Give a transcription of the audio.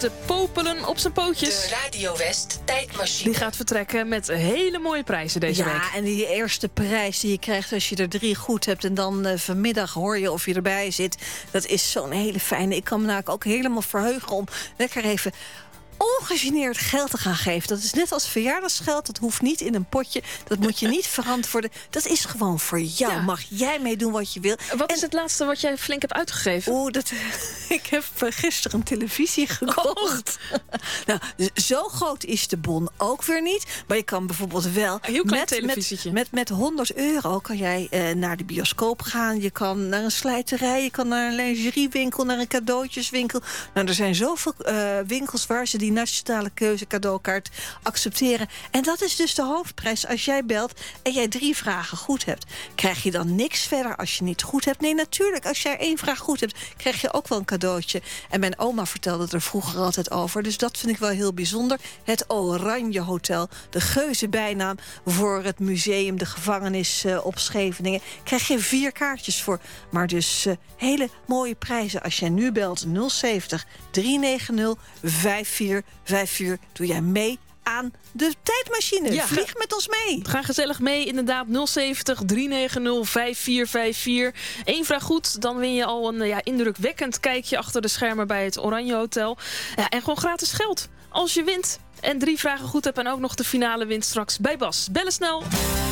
te popelen op zijn pootjes. De Radio West tijdmachine. Die gaat vertrekken met hele mooie prijzen deze week. Ja, en die eerste prijs die je krijgt als je er 3 goed hebt... en dan vanmiddag hoor je of je erbij zit. Dat is zo'n hele fijne. Ik kan me namelijk ook helemaal verheugen om lekker even ongegeneerd geld te gaan geven. Dat is net als verjaardagsgeld. Dat hoeft niet in een potje. Dat moet je niet verantwoorden. Dat is gewoon voor jou. Ja. Mag jij mee doen wat je wil. Wat is het laatste wat jij flink hebt uitgegeven? Ik heb gisteren een televisie gekocht. Nou, zo groot is de bon ook weer niet. Maar je kan bijvoorbeeld wel... Een heel klein televisietje. Met €100 kan jij naar de bioscoop gaan. Je kan naar een slijterij. Je kan naar een lingeriewinkel. Naar een cadeautjeswinkel. Nou, er zijn zoveel winkels waar ze die nationale keuze cadeaukaart accepteren. En dat is dus de hoofdprijs. Als jij belt en jij 3 vragen goed hebt, krijg je dan niks verder als je niet goed hebt? Nee, natuurlijk. Als jij 1 vraag goed hebt, krijg je ook wel een cadeautje. En mijn oma vertelde er vroeger altijd over. Dus dat vind ik wel heel bijzonder. Het Oranje Hotel. De geuze bijnaam voor het museum, de gevangenis op Scheveningen. Krijg je 4 kaartjes voor. Maar dus hele mooie prijzen. Als jij nu belt 070 390 5454, doe jij mee aan de tijdmachine. Ja, vlieg met ons mee. Ga gezellig mee, inderdaad. 070 390 5454. 1 vraag goed, dan win je al een indrukwekkend kijkje achter de schermen bij het Oranje Hotel. Ja, en gewoon gratis geld als je wint. En 3 vragen goed hebt en ook nog de finale wint straks bij Bas. Bellen snel.